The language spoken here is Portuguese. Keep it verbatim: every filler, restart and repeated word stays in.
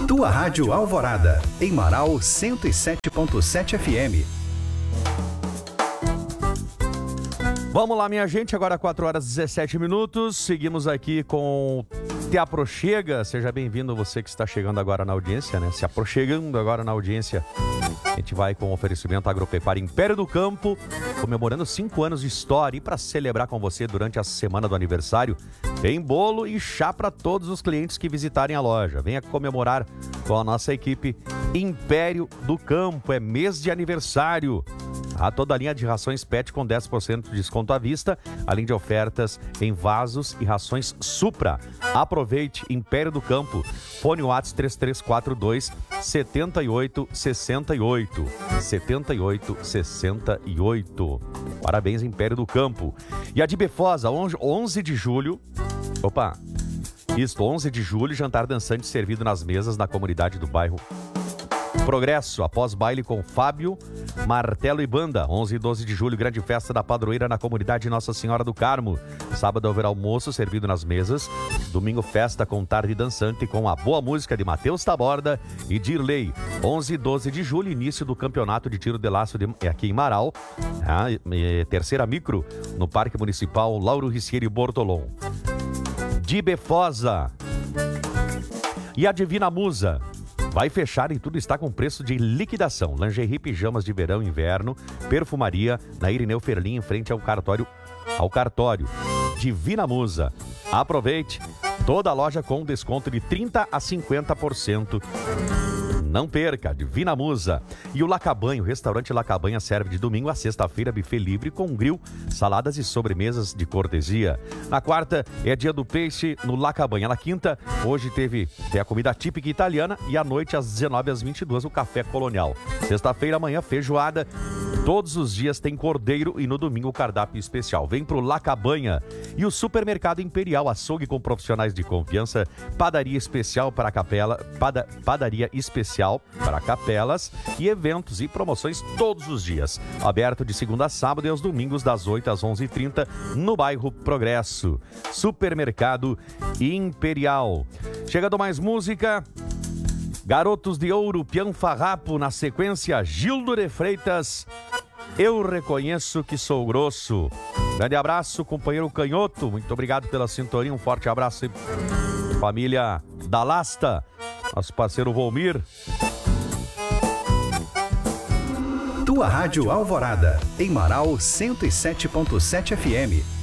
Tua Rádio Alvorada, em Marau cento e sete ponto sete F M. Vamos lá, minha gente, agora quatro horas e dezessete minutos, seguimos aqui com Te Aproxega. Seja bem-vindo você que está chegando agora na audiência, né? Se aproxegando agora na audiência. A gente vai com o oferecimento Agropecuária Império do Campo, comemorando cinco anos de história. E para celebrar com você durante a semana do aniversário, tem bolo e chá para todos os clientes que visitarem a loja. Venha comemorar com a nossa equipe Império do Campo. É mês de aniversário. Há toda a linha de rações Pet com dez por cento de desconto à vista, além de ofertas em vasos e rações Supra. Aproveite, Império do Campo. Fone WhatsApp três três quatro dois, sete oito seis oito. sete oito seis oito. Parabéns, Império do Campo. E a de Befosa, onze de julho. Opa, isso, onze de julho, jantar dançante servido nas mesas na comunidade do bairro Progresso, após baile com Fábio, Martelo e Banda. Onze e doze de julho, grande festa da padroeira na comunidade Nossa Senhora do Carmo. Sábado haverá almoço servido nas mesas. Domingo, festa com tarde dançante com a boa música de Matheus Taborda e Dirley. Onze e doze de julho, início do campeonato de tiro de laço de, aqui em Marau. Ah, e, terceira micro no Parque Municipal Lauro Ricieri Bortolom. De Befosa. E a Divina Musa. Vai fechar e tudo está com preço de liquidação. Lingerie, pijamas de verão e inverno, perfumaria na Irineu Ferlin, em frente ao cartório, ao cartório. Divina Musa. Aproveite. Toda a loja com desconto de trinta a cinquenta por cento. Não perca, Divina Musa. E o Lacabanha, o restaurante Lacabanha serve de domingo a sexta-feira buffet livre com grill, saladas e sobremesas de cortesia. Na quarta é dia do peixe no Lacabanha. Na quinta, hoje teve tem a comida típica italiana e à noite às dezenove às vinte e duas o café colonial. Sexta-feira, amanhã, feijoada. Todos os dias tem cordeiro e no domingo o cardápio especial. Vem pro Lacabanha. E o Supermercado Imperial, açougue com profissionais de confiança, padaria especial para a capela, pada, padaria especial para capelas e eventos e promoções todos os dias. Aberto de segunda a sábado e aos domingos das oito às onze e trinta no bairro Progresso. Supermercado Imperial. Chegando mais música. Garotos de Ouro, Pian Farrapo, na sequência, Gildo de Freitas, Eu Reconheço Que Sou Grosso. Grande abraço, companheiro Canhoto, muito obrigado pela sintonia, um forte abraço aí, família da Lasta, nosso parceiro Volmir. Tua Rádio Alvorada, em Marau cento e sete ponto sete F M.